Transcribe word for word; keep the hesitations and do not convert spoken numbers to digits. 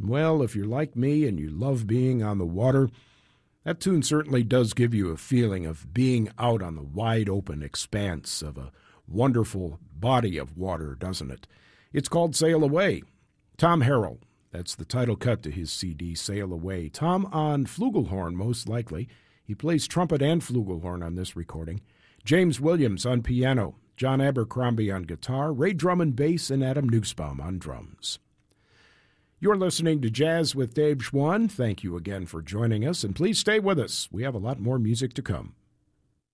Well, if you're like me and you love being on the water, that tune certainly does give you a feeling of being out on the wide open expanse of a wonderful body of water, doesn't it? It's called Sail Away. Tom Harrell, that's the title cut to his C D, Sail Away. Tom on flugelhorn, most likely. He plays trumpet and flugelhorn on this recording. James Williams on piano, John Abercrombie on guitar, Ray Drummond bass, and Adam Nussbaum on drums. You're listening to Jazz with Dave Schwann. Thank you again for joining us, and please stay with us. We have a lot more music to come.